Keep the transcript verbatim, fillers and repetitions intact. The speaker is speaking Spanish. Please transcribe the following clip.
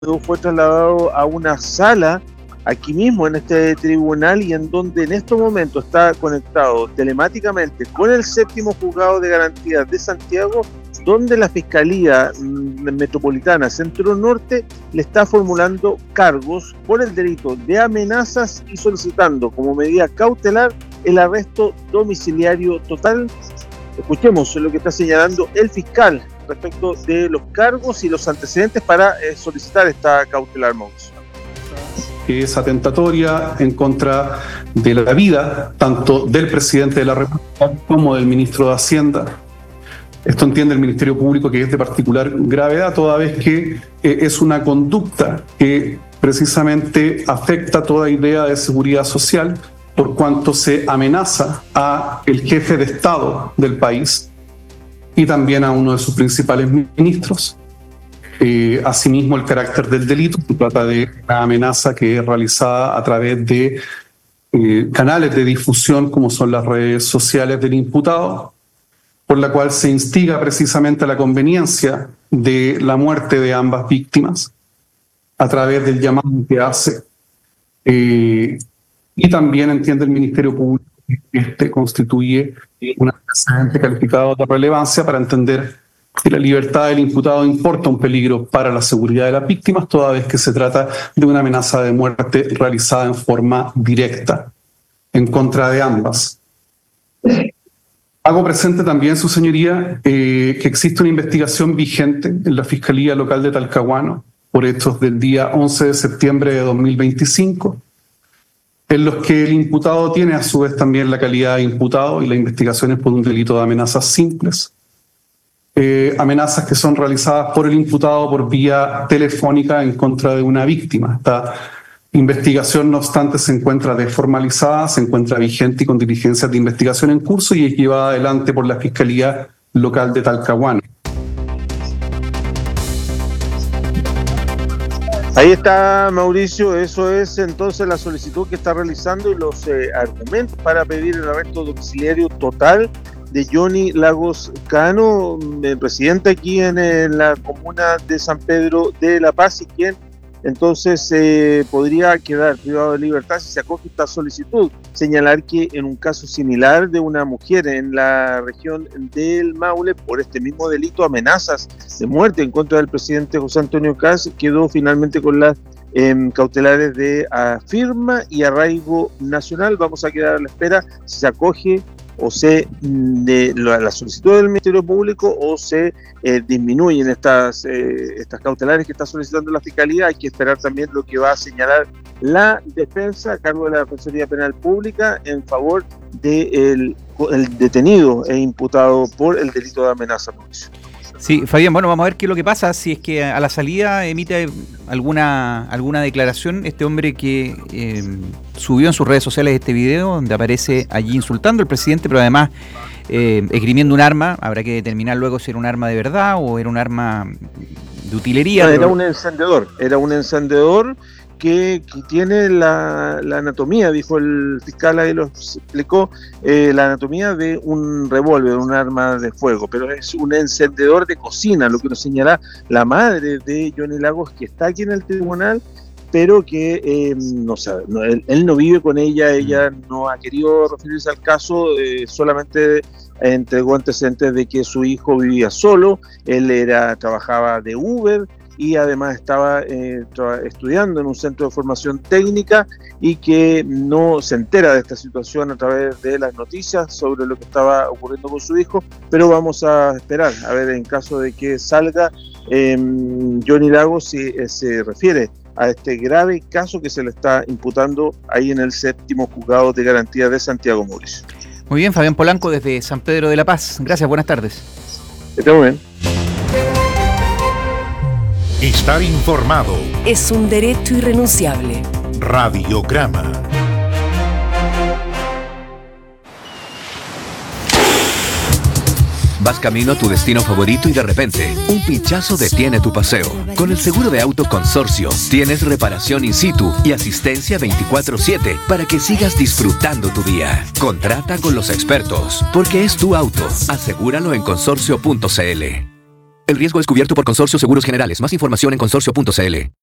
fue trasladado a una sala aquí mismo en este tribunal y en donde en estos momentos está conectado telemáticamente con el séptimo juzgado de garantías de Santiago, donde la Fiscalía Metropolitana Centro Norte le está formulando cargos por el delito de amenazas y solicitando como medida cautelar el arresto domiciliario total. Escuchemos lo que está señalando el fiscal respecto de los cargos y los antecedentes para eh, solicitar esta cautelar, Mauricio. Que es atentatoria en contra de la vida tanto del presidente de la República como del ministro de Hacienda. Esto entiende el Ministerio Público que es de particular gravedad, toda vez que eh, es una conducta que precisamente afecta toda idea de seguridad social, por cuanto se amenaza a el jefe de Estado del país y también a uno de sus principales ministros. Eh, asimismo, el carácter del delito se trata de una amenaza que es realizada a través de eh, canales de difusión como son las redes sociales del imputado, por la cual se instiga precisamente a la conveniencia de la muerte de ambas víctimas a través del llamado que hace. Eh, y también entiende el Ministerio Público que este constituye un antecedente calificado de relevancia para entender que la libertad del imputado importa un peligro para la seguridad de las víctimas, toda vez que se trata de una amenaza de muerte realizada en forma directa en contra de ambas. Hago presente también, su señoría, eh, que existe una investigación vigente en la Fiscalía Local de Talcahuano por hechos del día once de septiembre de dos mil veinticinco, en los que el imputado tiene a su vez también la calidad de imputado y la investigación es por un delito de amenazas simples. Eh, amenazas que son realizadas por el imputado por vía telefónica en contra de una víctima. Esta investigación, no obstante, se encuentra desformalizada, se encuentra vigente y con diligencias de investigación en curso y es llevada adelante por la Fiscalía Local de Talcahuano. Ahí está, Mauricio, eso es entonces la solicitud que está realizando y los eh, argumentos para pedir el arresto domiciliario total de Johnny Lagos Cano, eh, residente aquí en, en la comuna de San Pedro de La Paz, y quien entonces eh, podría quedar privado de libertad si se acoge esta solicitud. Señalar que en un caso similar de una mujer en la región del Maule, por este mismo delito, amenazas de muerte en contra del presidente José Antonio Kast, quedó finalmente con las eh, cautelares de firma y arraigo nacional. Vamos a quedar a la espera si se acoge o se de la, la solicitud del Ministerio Público o se eh, disminuyen estas, eh, estas cautelares que está solicitando la Fiscalía. Hay que esperar también lo que va a señalar la defensa a cargo de la Defensoría Penal Pública en favor del de el detenido e imputado por el delito de amenaza. Sí, Fabián, bueno, vamos a ver qué es lo que pasa, si es que a la salida emite alguna alguna declaración este hombre que eh, subió en sus redes sociales este video donde aparece allí insultando al presidente, pero además eh, esgrimiendo un arma. Habrá que determinar luego si era un arma de verdad o era un arma de utilería. No, pero... Era un encendedor, era un encendedor que, que tiene la, la anatomía, dijo el fiscal, ahí lo explicó, eh, la anatomía de un revólver, un arma de fuego, pero es un encendedor de cocina, lo que nos señala la madre de Johnny Lagos, que está aquí en el tribunal, pero que eh, no sabe, no, él, él no vive con ella, ella no ha querido referirse al caso, eh, solamente entregó antecedentes de que su hijo vivía solo, él era trabajaba de Uber, y además estaba eh, estudiando en un centro de formación técnica y que no se entera de esta situación a través de las noticias sobre lo que estaba ocurriendo con su hijo, pero vamos a esperar a ver en caso de que salga eh, Johnny Lagos si eh, se refiere a este grave caso que se le está imputando ahí en el séptimo juzgado de garantía de Santiago, Mauricio. Muy bien, Fabián Polanco desde San Pedro de La Paz. Gracias, buenas tardes. Que esté muy bien. Estar informado es un derecho irrenunciable. Radiograma. Vas camino a tu destino favorito y de repente, un pinchazo detiene tu paseo. Con el seguro de auto Consorcio, tienes reparación in situ y asistencia veinticuatro siete para que sigas disfrutando tu día. Contrata con los expertos, porque es tu auto. Asegúralo en consorcio punto c l. El riesgo es cubierto por Consorcio Seguros Generales. Más información en consorcio punto c l.